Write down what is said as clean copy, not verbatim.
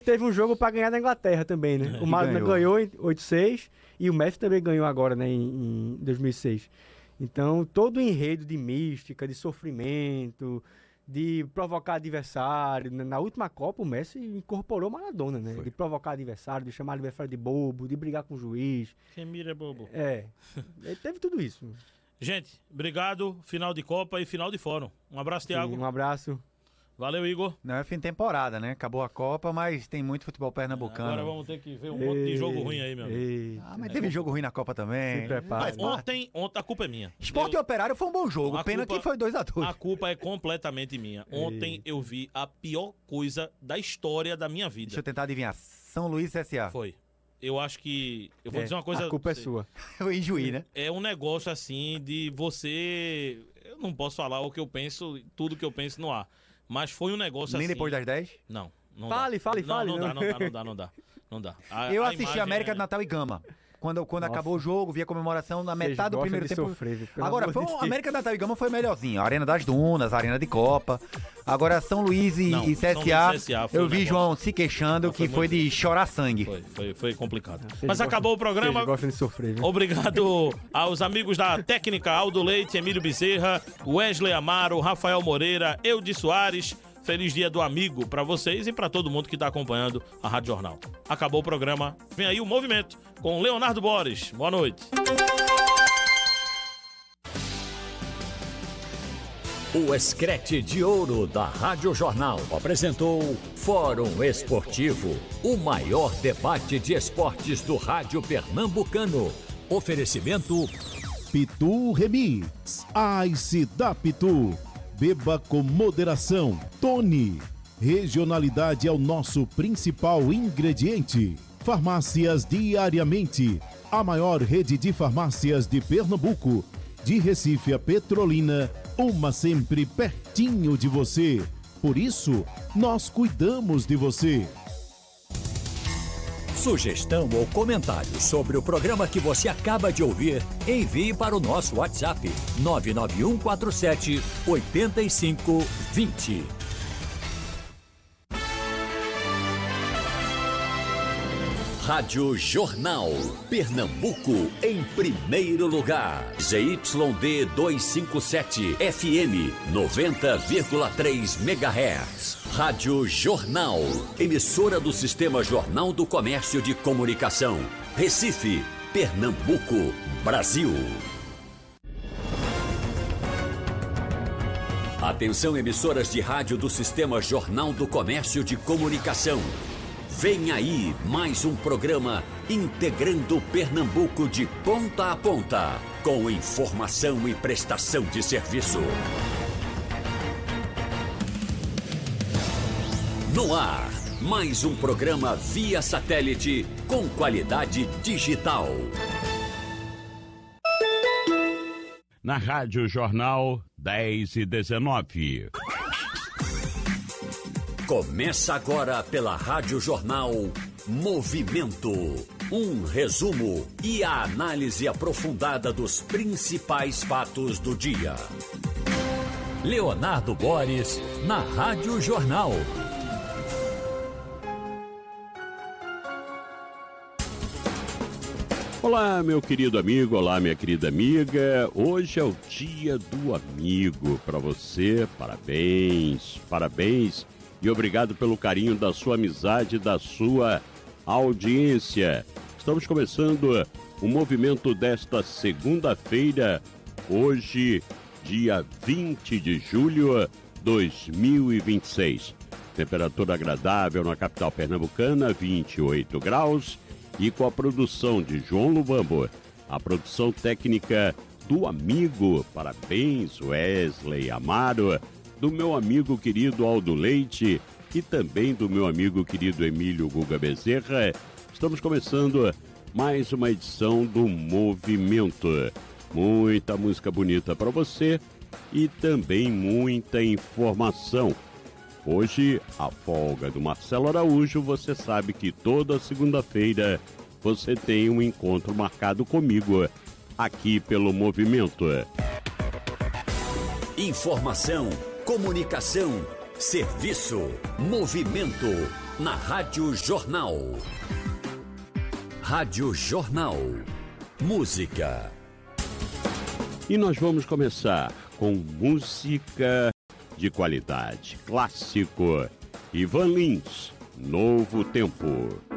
teve um jogo para ganhar da Inglaterra também, né? O Maradona ganhou em 8-6 e o Messi também ganhou agora, né, em 2006. Então, todo o enredo de mística, de sofrimento, de provocar adversário. Na última Copa, o Messi incorporou o Maradona, né? Foi. De provocar adversário, de chamar adversário de bobo, de brigar com o juiz. Quem mira é bobo. Ele teve tudo isso. Gente, obrigado. Final de Copa e final de Fórum. Um abraço, Thiago. Um abraço. Valeu, Igor. Não é fim de temporada, né? Acabou a Copa, mas tem muito futebol pernambucano. Agora vamos ter que ver um monte de jogo ruim aí, meu amigo. Mas teve jogo ruim na Copa também. Mas ontem a culpa é minha. Sport e Operário foi um bom jogo. Pena que foi 2-2. A culpa é completamente minha. Ontem eu vi a pior coisa da história da minha vida. Deixa eu tentar adivinhar. São Luís e CSA. Foi. Eu acho que... Eu vou dizer uma coisa... A culpa é sua. Eu enjoei, né? É um negócio assim de você... Eu não posso falar o que eu penso, tudo que eu penso no ar. Mas foi um negócio Nem assim... Nem depois das 10? Não. Fale. Não dá. Eu assisti América de Natal e Gama. Quando acabou o jogo, vi a comemoração na metade do primeiro tempo. Sofrer, agora, América de Natal e Gama foi melhorzinho. A Arena das Dunas, a Arena de Copa. Agora, São Luís e CSA, eu vi João se queixando que foi de chorar sangue. Foi complicado. Mas acabou o programa. Gostam de sofrer, viu? Obrigado aos amigos da técnica, Aldo Leite, Emílio Bezerra, Wesley Amaro, Rafael Moreira, Eudes Soares. Feliz dia do amigo pra vocês e pra todo mundo que tá acompanhando a Rádio Jornal. Acabou o programa. Vem aí o Movimento com Leonardo Boris. Boa noite. O Escrete de Ouro da Rádio Jornal apresentou Fórum Esportivo, o maior debate de esportes do rádio pernambucano. Oferecimento Pitu Remix, Ice da Pitu. Beba com moderação. Tony. Regionalidade é o nosso principal ingrediente. Farmácias Diariamente. A maior rede de farmácias de Pernambuco. De Recife a Petrolina, uma sempre pertinho de você. Por isso, nós cuidamos de você. Sugestão ou comentário sobre o programa que você acaba de ouvir, envie para o nosso WhatsApp 99147-8520. Rádio Jornal, Pernambuco em primeiro lugar. ZYD 257, FM 90,3 MHz. Rádio Jornal, emissora do Sistema Jornal do Comércio de Comunicação. Recife, Pernambuco, Brasil. Atenção, emissoras de rádio do Sistema Jornal do Comércio de Comunicação. Vem aí mais um programa integrando Pernambuco de ponta a ponta, com informação e prestação de serviço. No ar, mais um programa via satélite com qualidade digital. Na Rádio Jornal 10h19. Começa agora pela Rádio Jornal Movimento. Um resumo e a análise aprofundada dos principais fatos do dia. Leonardo Boris, na Rádio Jornal. Olá, meu querido amigo, olá, minha querida amiga. Hoje é o dia do amigo para você. Parabéns e obrigado pelo carinho da sua amizade, da sua audiência. Estamos começando o movimento desta segunda-feira, hoje, dia 20 de julho de 2026. Temperatura agradável na capital pernambucana, 28 graus. E com a produção de João Lubambo, a produção técnica do amigo, parabéns, Wesley Amaro, do meu amigo querido Aldo Leite e também do meu amigo querido Emílio Guga Bezerra. Estamos começando mais uma edição do Movimento. Muita música bonita para você e também muita informação. Hoje, a folga do Marcelo Araújo, você sabe que toda segunda-feira você tem um encontro marcado comigo aqui pelo Movimento. Informação, comunicação, serviço, movimento. na Rádio Jornal. Rádio Jornal. Música. E nós vamos começar com música de qualidade. Clássico. Ivan Lins, Novo Tempo.